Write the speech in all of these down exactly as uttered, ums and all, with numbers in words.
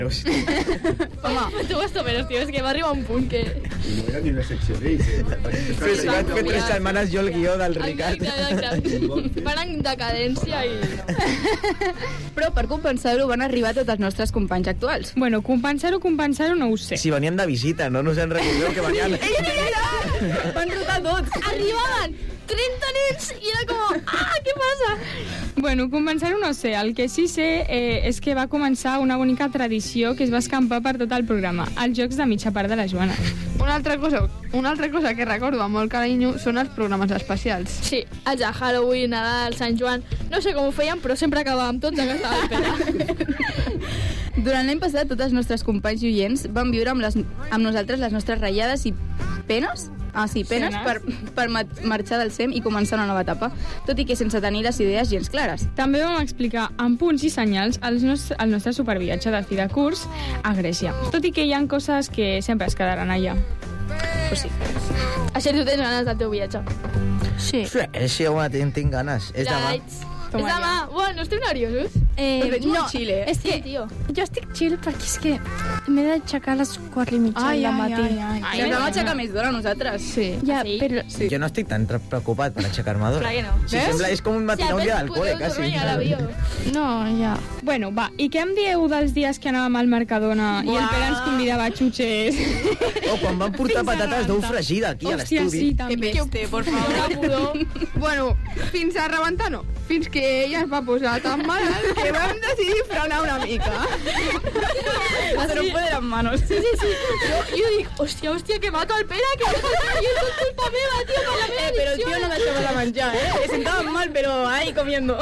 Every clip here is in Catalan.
Home, tu vas menos, tio, és que va arribar un punt que... I no era ni una secció d'ells. Sí, sí, vaig fer tres setmanes jo el guió del Ricard. Van en decadència i... Però per compensar-ho van arribar tots els nostres companys actuals. Bueno, compensar-ho, compensar-ho, no ho sé. Si venien de visita, no? No us en recordeu que venien... Van rotar tots. Arribaven trenta nens i era com... Ah, què passa? Bueno, compensar-ho no sé. El que sí sé eh, és que va començar una bonica tradició que es va escampar per tot el programa, els jocs de mitja part de la Joana. Una altra cosa, una altra cosa que recordo amb molt carinyo són els programes especials. Sí, els de Halloween, Nadal, Sant Joan... No sé com ho feien, però sempre acabàvem tots a casa del Pere. Durant l'any passat, tots els nostres companys i oients van viure amb, les, amb nosaltres les nostres ratllades i penes, ah, sí, penes per, per marxar del S E M i començar una nova etapa, tot i que sense tenir les idees gens clares. També vam explicar amb punts i senyals el nostre, el nostre superviatge de fi de curs a Grècia, tot i que hi ha coses que sempre es quedaran allà. Pues sí. Així tu tens ganes del teu viatge. Sí. Sí, sí, home, tinc, tinc ganes. És demà. És demà. Bueno, estem nerviosos. Eh, veig no, molt xile. és que, Sí, tio, Jo estic chill perquè és que m'he d'aixecar a les quatre i mitja Ai, del ai, matí. ai, ai. Ai, ens vam aixecar més d'hora nosaltres. Sí. Ja, Sí? però... Sí. Jo no estic tan preocupat per aixecar-me d'hora. Clar que no. Si sembla, és com un matí un dia del col·le, quasi. A l'avió. No, ja. Bueno, va, i què em dieu dels dies que anàvem al Mercadona i el Pere ens convidava a xutxes? O quan van portar patates d'ou fregida aquí a Hòstia, l'estudi. sí, Que també. peste, por favor. Bueno, fins a rebentar no. Fins que ella es va posar tan malalt que vam decidir frenar una mica. Se no puede las manos. Sí, sí, sí. Jo, jo dic, hòstia, hòstia, que mato al Pere, que mato al Pere, i és tot culpa meva, tio, per la meva Eh, pero el tío no dejaba de menjar, ¿eh? Le sentaban mal, pero ahí comiendo.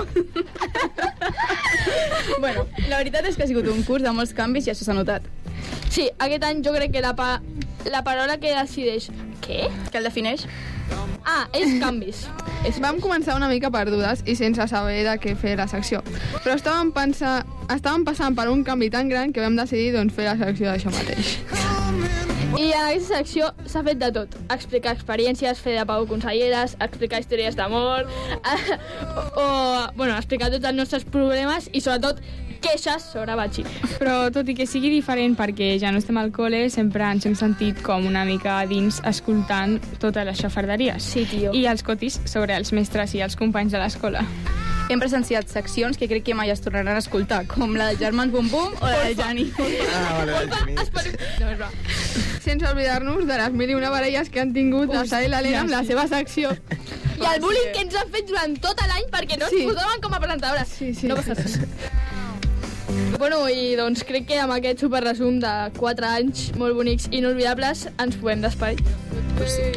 Bueno, la veritat és que ha sigut un curs de molts canvis i això s'ha notat. Sí, aquest any jo crec que la, pa la paraula que decideix... Què? Que el defineix? Ah, és canvis. Vam començar una mica perdudes i sense saber de què fer la secció. Però estàvem, pensar, estàvem passant per un canvi tan gran que vam decidir doncs, fer la secció d'això mateix. I en aquesta secció s'ha fet de tot. Explicar experiències, fer de Pau conselleres, explicar històries d'amor, o, o bueno, explicar tots els nostres problemes i sobretot queixes sobre batxi. Però tot i que sigui diferent perquè ja no estem al col·le, sempre ens hem sentit com una mica a dins escoltant totes les xafarderies. Sí, tio. I els cotis sobre els mestres i els companys de l'escola. Hem presenciat seccions que crec que mai es tornaran a escoltar, com la de Germans Bum Bum o la de Jani. Ah, vale, vale. No, és va. Sense oblidar-nos de les mil i una baralles que han tingut la Sara i l'Helena amb la seva secció. I el bullying que ens han fet durant tot l'any perquè no Sí. ens posaven com a presentadores. Sí, sí. No passa res. Bueno, i doncs crec que amb aquest superresum de quatre anys molt bonics i inolvidables ens podem despedir. Pues sí.